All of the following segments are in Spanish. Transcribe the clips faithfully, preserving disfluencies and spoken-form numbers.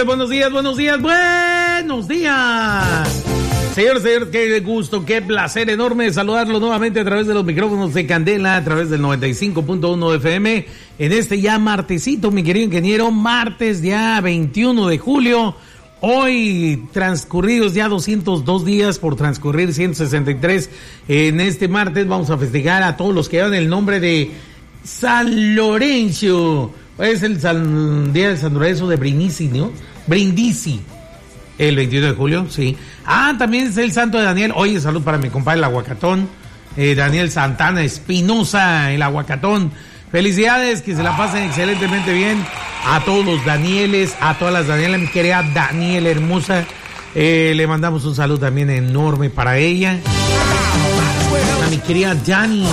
Buenos días, buenos días, buenos días. Señor, señor, qué gusto, qué placer enorme saludarlo nuevamente a través de los micrófonos de Candela, a través del noventa y cinco punto uno F M, en este ya martesito, mi querido ingeniero, martes ya veintiuno de julio, hoy transcurridos ya doscientos dos días por transcurrir ciento sesenta y tres, en este martes vamos a festejar a todos los que llevan el nombre de San Lorenzo. Es el San, día del San Lorenzo de Brindisi, ¿no? Brindisi. El veintiuno de julio, sí. Ah, también es el santo de Daniel. Oye, salud para mi compadre el Aguacatón. Eh, Daniel Santana Espinosa, el Aguacatón. Felicidades, que se la pasen excelentemente bien. A todos los Danieles, a todas las Danielas, mi querida Daniela hermosa. Eh, le mandamos un saludo también enorme para ella. A mi querida Dani.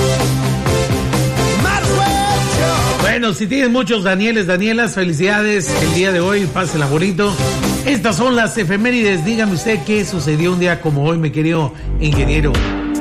Bueno, si tienes muchos Danieles, Danielas, felicidades el día de hoy, pásela bonito. Estas son las efemérides, dígame usted qué sucedió un día como hoy, mi querido ingeniero.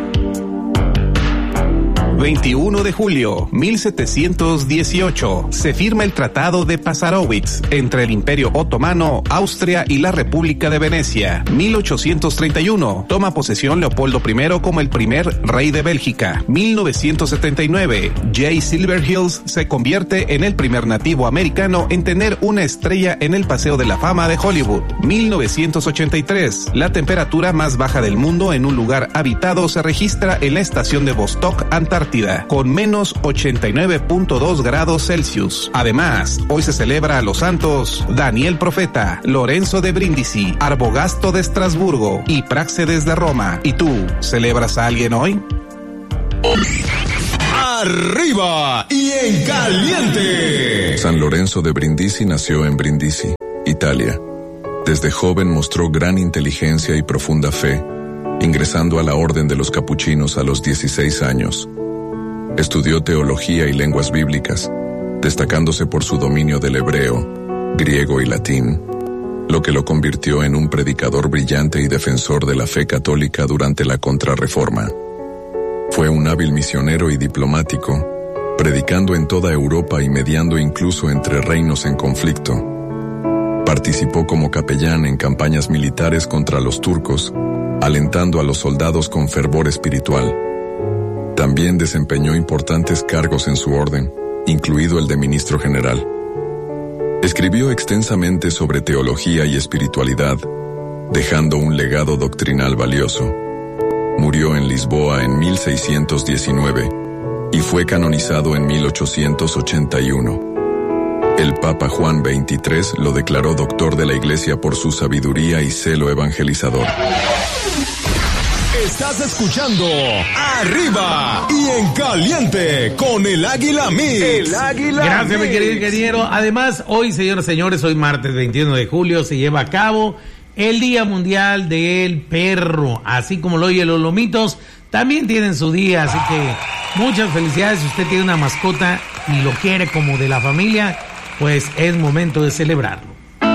veintiuno de julio, mil setecientos dieciocho, se firma el Tratado de Passarowitz entre el Imperio Otomano, Austria y la República de Venecia. mil ochocientos treinta y uno, toma posesión Leopoldo primero como el primer rey de Bélgica. mil novecientos setenta y nueve, Jay Silverheels se convierte en el primer nativo americano en tener una estrella en el Paseo de la Fama de Hollywood. mil novecientos ochenta y tres, la temperatura más baja del mundo en un lugar habitado se registra en la estación de Vostok, Antártida, con menos ochenta y nueve punto dos grados Celsius. Además, hoy se celebra a los santos Daniel Profeta, Lorenzo de Brindisi, Arbogasto de Estrasburgo y Práxedes de Roma. ¿Y tú, celebras a alguien hoy? ¡Arriba y en caliente! San Lorenzo de Brindisi nació en Brindisi, Italia. Desde joven mostró gran inteligencia y profunda fe, ingresando a la Orden de los Capuchinos a los dieciséis años. Estudió teología y lenguas bíblicas, destacándose por su dominio del hebreo, griego y latín, lo que lo convirtió en un predicador brillante y defensor de la fe católica durante la Contrarreforma. Fue un hábil misionero y diplomático, predicando en toda Europa y mediando incluso entre reinos en conflicto. Participó como capellán en campañas militares contra los turcos, alentando a los soldados con fervor espiritual. También desempeñó importantes cargos en su orden, incluido el de ministro general. Escribió extensamente sobre teología y espiritualidad, dejando un legado doctrinal valioso. Murió en Lisboa en mil seiscientos diecinueve y fue canonizado en mil ochocientos ochenta y uno. El Papa Juan veintitrés lo declaró doctor de la Iglesia por su sabiduría y celo evangelizador. Estás escuchando Arriba y en Caliente con el Águila Mix. El Águila Gracias, Mix. mi querido ingeniero. Además, hoy, señoras y señores, hoy martes veintiuno de julio se lleva a cabo el Día Mundial del Perro. Así como lo oye, los lomitos también tienen su día. Así que muchas felicidades. Si usted tiene una mascota y lo quiere como de la familia, pues es momento de celebrarlo.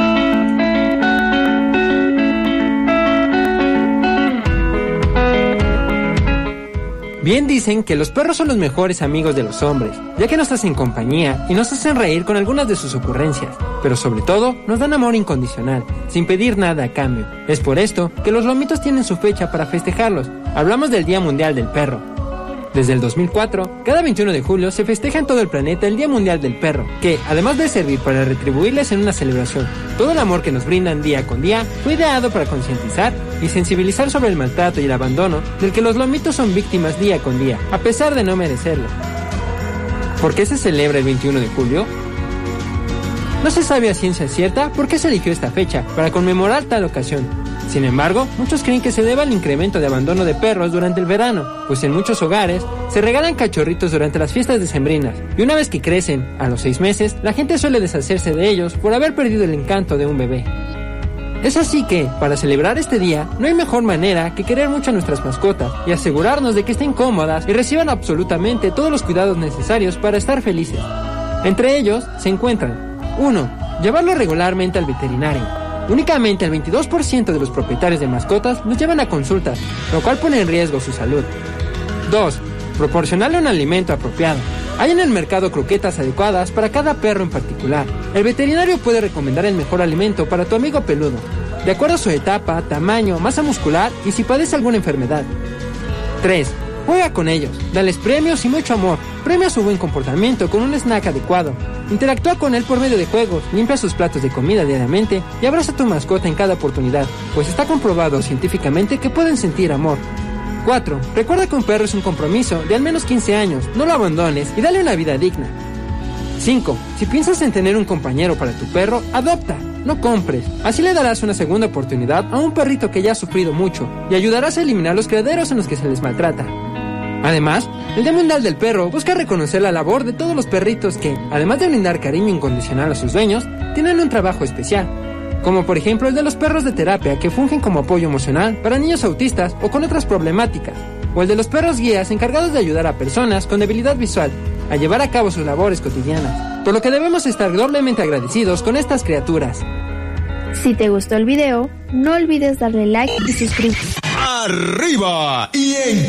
Bien dicen que los perros son los mejores amigos de los hombres, ya que nos hacen compañía y nos hacen reír con algunas de sus ocurrencias, pero sobre todo nos dan amor incondicional, sin pedir nada a cambio. Es por esto que los lomitos tienen su fecha para festejarlos. Hablamos del Día Mundial del Perro. Desde el dos mil cuatro, cada veintiuno de julio se festeja en todo el planeta el Día Mundial del Perro, que, además de servir para retribuirles en una celebración todo el amor que nos brindan día con día, fue ideado para concientizar y sensibilizar sobre el maltrato y el abandono del que los lomitos son víctimas día con día, a pesar de no merecerlo. ¿Por qué se celebra el veintiuno de julio? No se sabe a ciencia cierta por qué se eligió esta fecha para conmemorar tal ocasión. Sin embargo, muchos creen que se debe al incremento de abandono de perros durante el verano, pues en muchos hogares se regalan cachorritos durante las fiestas decembrinas, y una vez que crecen, a los seis meses, la gente suele deshacerse de ellos por haber perdido el encanto de un bebé. Es así que, para celebrar este día, no hay mejor manera que querer mucho a nuestras mascotas y asegurarnos de que estén cómodas y reciban absolutamente todos los cuidados necesarios para estar felices. Entre ellos se encuentran: uno. Llevarlo regularmente al veterinario. Únicamente el veintidós por ciento de los propietarios de mascotas los llevan a consultas, lo cual pone en riesgo su salud. dos. Proporcionarle un alimento apropiado. Hay en el mercado croquetas adecuadas para cada perro en particular. El veterinario puede recomendar el mejor alimento para tu amigo peludo, de acuerdo a su etapa, tamaño, masa muscular y si padece alguna enfermedad. tres. Juega con ellos, dales premios y mucho amor. Premia su buen comportamiento con un snack adecuado. Interactúa con él por medio de juegos, limpia sus platos de comida diariamente y abraza a tu mascota en cada oportunidad, pues está comprobado científicamente que pueden sentir amor. cuatro. Recuerda que un perro es un compromiso de al menos quince años, no lo abandones y dale una vida digna. cinco. Si piensas en tener un compañero para tu perro, adopta, no compres. Así le darás una segunda oportunidad a un perrito que ya ha sufrido mucho y ayudarás a eliminar los criaderos en los que se les maltrata. Además, el Día Mundial del Perro busca reconocer la labor de todos los perritos que, además de brindar cariño incondicional a sus dueños, tienen un trabajo especial, como por ejemplo el de los perros de terapia que fungen como apoyo emocional para niños autistas o con otras problemáticas, o el de los perros guías encargados de ayudar a personas con debilidad visual a llevar a cabo sus labores cotidianas, por lo que debemos estar doblemente agradecidos con estas criaturas. Si te gustó el video, no olvides darle like y suscribirte. ¡Arriba y en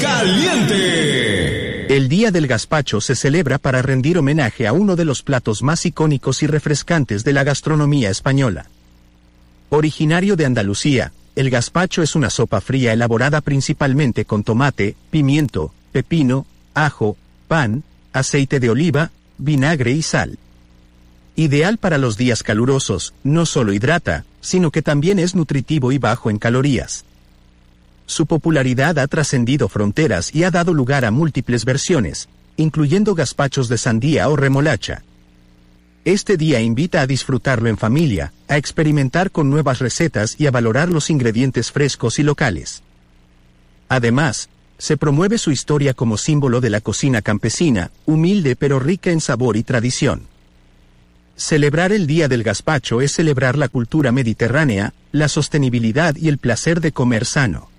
caliente! El Día del Gazpacho se celebra para rendir homenaje a uno de los platos más icónicos y refrescantes de la gastronomía española. Originario de Andalucía, el gazpacho es una sopa fría elaborada principalmente con tomate, pimiento, pepino, ajo, pan, aceite de oliva, vinagre y sal. Ideal para los días calurosos, no solo hidrata, sino que también es nutritivo y bajo en calorías. Su popularidad ha trascendido fronteras y ha dado lugar a múltiples versiones, incluyendo gazpachos de sandía o remolacha. Este día invita a disfrutarlo en familia, a experimentar con nuevas recetas y a valorar los ingredientes frescos y locales. Además, se promueve su historia como símbolo de la cocina campesina, humilde pero rica en sabor y tradición. Celebrar el Día del Gazpacho es celebrar la cultura mediterránea, la sostenibilidad y el placer de comer sano.